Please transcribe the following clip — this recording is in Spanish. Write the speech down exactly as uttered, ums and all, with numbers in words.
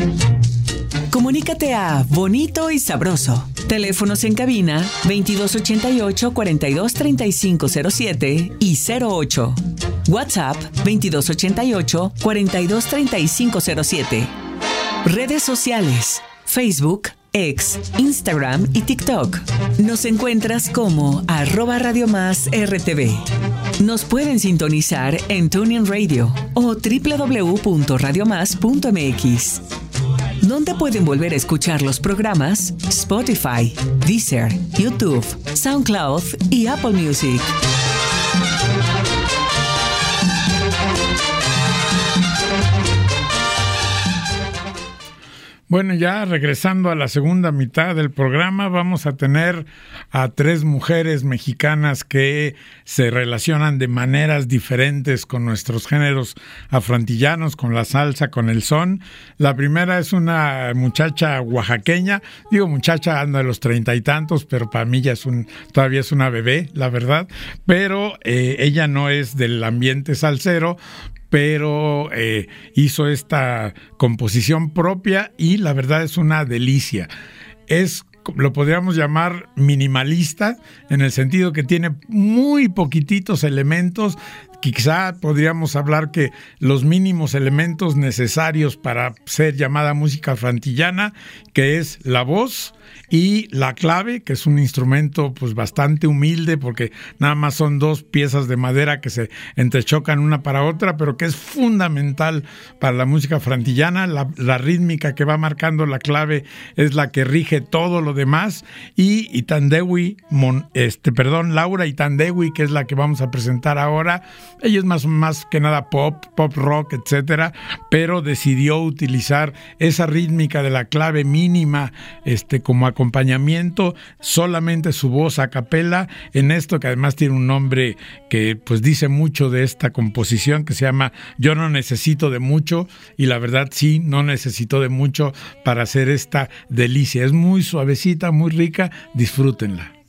Comunícate a Bonito y Sabroso. Teléfonos en cabina veintidós ochenta y ocho, cuarenta y dos, treinta y cinco cero siete y cero ocho. WhatsApp veintidós ochenta y ocho, cuarenta y dos, treinta y cinco cero siete. Redes sociales: Facebook, X, Instagram y TikTok. Nos encuentras como arroba Radio Más R T V. Nos pueden sintonizar en TuneIn Radio o doble u doble u doble u punto radio más punto m x. ¿Dónde pueden volver a escuchar los programas? Spotify, Deezer, YouTube, SoundCloud y Apple Music. Bueno, ya regresando a la segunda mitad del programa, vamos a tener a tres mujeres mexicanas que se relacionan de maneras diferentes con nuestros géneros afrantillanos, con la salsa, con el son. La primera es una muchacha oaxaqueña, digo muchacha, anda de los treinta y tantos, pero para mí ya es un, todavía es una bebé, la verdad, pero eh, ella no es del ambiente salsero, pero eh, hizo esta composición propia y la verdad es una delicia. Es, lo podríamos llamar minimalista, en el sentido que tiene muy poquititos elementos. Quizá podríamos hablar que los mínimos elementos necesarios para ser llamada música afrantillana, que es la voz y la clave, que es un instrumento pues bastante humilde porque nada más son dos piezas de madera que se entrechocan una para otra, pero que es fundamental para la música afrantillana. La, la rítmica que va marcando la clave es la que rige todo lo demás. Y Itandewi, Mon, este, perdón, Laura Itandewi, que es la que vamos a presentar ahora. Ella es más, más que nada pop, pop rock, etcétera, pero decidió utilizar esa rítmica de la clave mínima este, como acompañamiento, solamente su voz a capela, en esto que además tiene un nombre que pues dice mucho de esta composición, que se llama Yo no necesito de mucho, y la verdad sí, no necesito de mucho para hacer esta delicia. Es muy suavecita, muy rica, disfrútenla.